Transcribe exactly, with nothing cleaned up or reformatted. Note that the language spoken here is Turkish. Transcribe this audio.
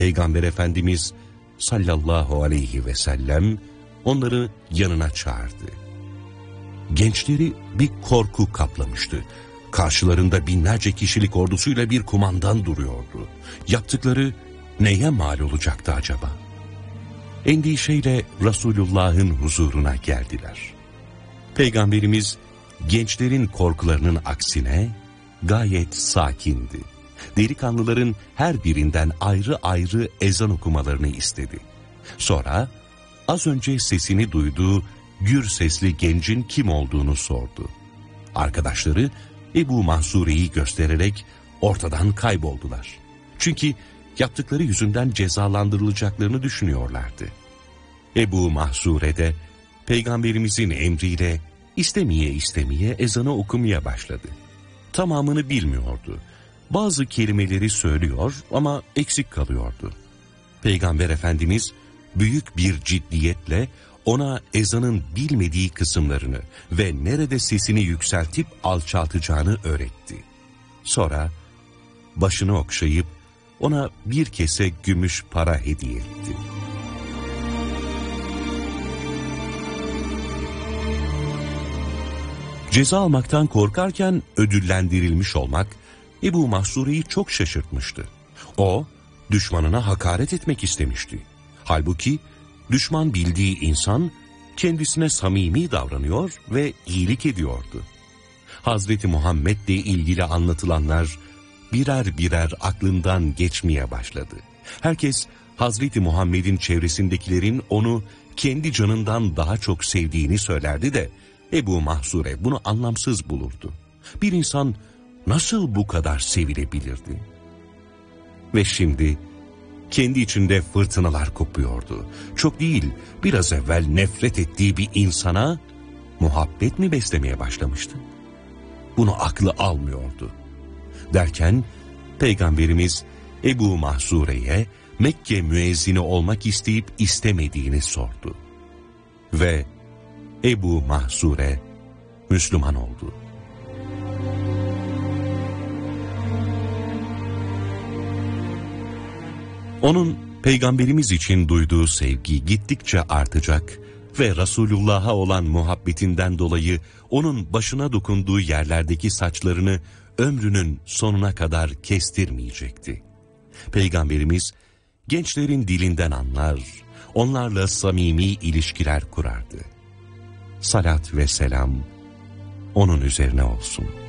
Peygamber Efendimiz sallallahu aleyhi ve sellem onları yanına çağırdı. Gençleri bir korku kaplamıştı. Karşılarında binlerce kişilik ordusuyla bir kumandan duruyordu. Yaptıkları neye mal olacaktı acaba? Endişeyle Resulullah'ın huzuruna geldiler. Peygamberimiz gençlerin korkularının aksine gayet sakindi. Delikanlıların her birinden ayrı ayrı ezan okumalarını istedi. Sonra az önce sesini duyduğu gür sesli gencin kim olduğunu sordu. Arkadaşları Ebu Mahzure'yi göstererek ortadan kayboldular. Çünkü yaptıkları yüzünden cezalandırılacaklarını düşünüyorlardı. Ebu Mahzure de Peygamberimizin emriyle istemeye istemeye ezanı okumaya başladı. Tamamını bilmiyordu. Bazı kelimeleri söylüyor ama eksik kalıyordu. Peygamber Efendimiz büyük bir ciddiyetle ona ezanın bilmediği kısımlarını ve nerede sesini yükseltip alçaltacağını öğretti. Sonra başını okşayıp ona bir kese gümüş para hediye etti. Ceza almaktan korkarken ödüllendirilmiş olmak Ebu Mahzure'yi çok şaşırtmıştı. O, düşmanına hakaret etmek istemişti. Halbuki düşman bildiği insan kendisine samimi davranıyor ve iyilik ediyordu. Hazreti Muhammed'le ilgili anlatılanlar birer birer aklından geçmeye başladı. Herkes Hazreti Muhammed'in çevresindekilerin onu kendi canından daha çok sevdiğini söylerdi de Ebu Mahzure bunu anlamsız bulurdu. Bir insan nasıl bu kadar sevilebilirdi? Ve şimdi kendi içinde fırtınalar kopuyordu. Çok değil, biraz evvel nefret ettiği bir insana muhabbet mi beslemeye başlamıştı? Bunu aklı almıyordu. Derken Peygamberimiz Ebu Mahzure'ye Mekke müezzini olmak isteyip istemediğini sordu. Ve Ebu Mahzure Müslüman oldu. Onun Peygamberimiz için duyduğu sevgi gittikçe artacak ve Resulullah'a olan muhabbetinden dolayı onun başına dokunduğu yerlerdeki saçlarını ömrünün sonuna kadar kestirmeyecekti. Peygamberimiz gençlerin dilinden anlar, onlarla samimi ilişkiler kurardı. Salat ve selam onun üzerine olsun.